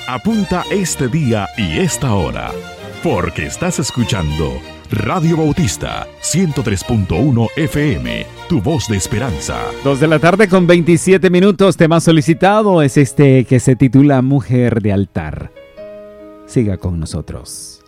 Apunta este día y esta hora, porque estás escuchando Radio Bautista 103.1 FM, tu voz de esperanza. 2:27 p.m. Tema solicitado es este que se titula Mujer de Altar. Siga con nosotros.